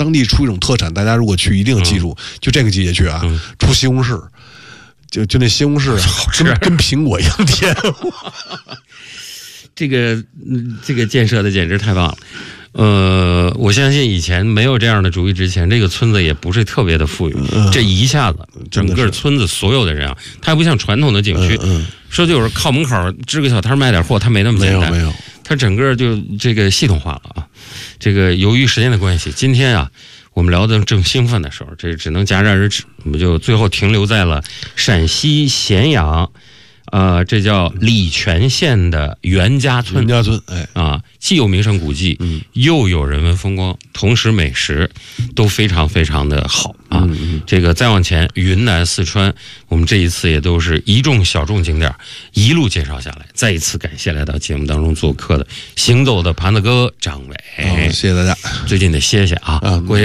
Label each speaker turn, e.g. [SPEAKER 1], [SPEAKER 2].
[SPEAKER 1] 当地出一种特产，大家如果去一定记住，就这个季节去啊，出西红柿，就那西红柿跟苹果一样甜。
[SPEAKER 2] 这个建设的简直太棒了。我相信以前没有这样的主意之前，这个村子也不是特别的富裕。这一下子，整个村子所有的人啊，它还不像传统的景区，说就是靠门口支个小摊卖点货，它没那么简单。
[SPEAKER 1] 没有，
[SPEAKER 2] 它整个就这个系统化了啊。这个由于时间的关系，今天啊，我们聊得正兴奋的时候，这只能戛然而止，我们就最后停留在了陕西咸阳。这叫礼泉县的袁家村。既有名胜古迹，又有人文风光，同时美食都非常非常的好啊。这个再往前，云南、四川，我们这一次也都是一众小众景点一路介绍下来。再一次感谢来到节目当中做客的行走的盘子哥张伟，
[SPEAKER 1] 谢谢大家。
[SPEAKER 2] 最近得歇歇啊，过